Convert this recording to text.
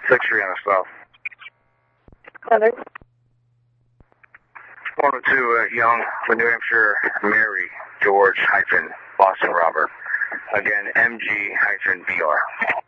6-3 on the south. Center. 102 Young, for New Hampshire, Mary, George, Boston Robert. Again, MG-BR.